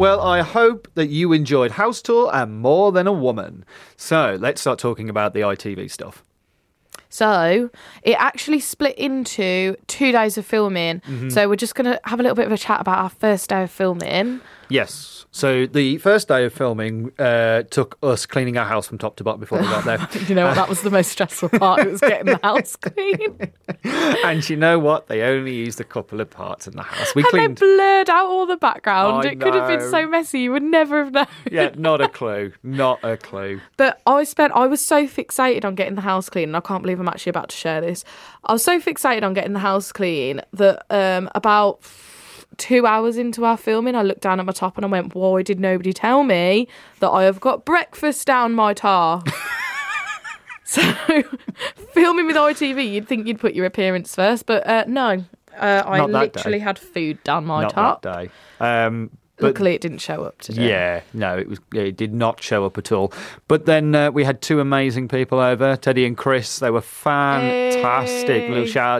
Well, I hope that you enjoyed House Tour and More Than a Woman. So let's start talking about the ITV stuff. So it actually split into 2 days of filming. Mm-hmm. So we're just going to have a little bit of a chat about our first day of filming. Yes. So the first day of filming took us cleaning our house from top to bottom before we got there. You know what? That was the most stressful part. It was getting the house clean. And you know what? They only used a couple of parts in the house. We And cleaned. they blurred out all the background. I It could have been know. so messy. You would never have known. Yeah, not a clue. Not a clue. But I was so fixated on getting the house clean, and I can't believe I'm actually about to share this. I was so fixated on getting the house clean that about 2 hours into our filming, I looked down at my top and I went, why did nobody tell me that I have got breakfast down my tar? So, filming with ITV, you'd think you'd put your appearance first, but no. I Not that literally day. had food down my Not top. that day. But Luckily, it didn't show up today. yeah, no, it did not show up at all. But then we had two amazing people over, Teddy and Chris. They were fantastic. Hey. Little shout